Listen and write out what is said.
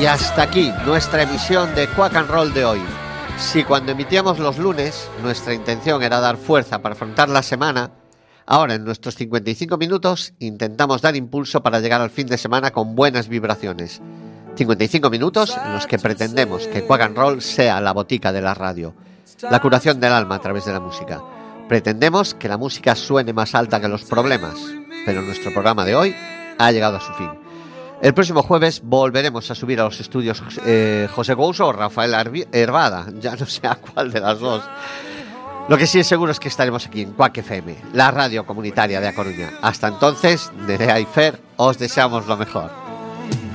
Y hasta aquí nuestra emisión de Quack and Roll de hoy. Si cuando emitíamos los lunes nuestra intención era dar fuerza para afrontar la semana, ahora en nuestros 55 minutos intentamos dar impulso para llegar al fin de semana con buenas vibraciones. 55 minutos en los que pretendemos que Quack and Roll sea la botica de la radio, la curación del alma a través de la música. Pretendemos que la música suene más alta que los problemas, pero nuestro programa de hoy ha llegado a su fin. El próximo jueves volveremos a subir a los estudios José Couso o Rafael Hervada, ya no sé a cuál de las dos. Lo que sí es seguro es que estaremos aquí en Quack FM, la radio comunitaria de A Coruña. Hasta entonces, Nerea y Fer, os deseamos lo mejor.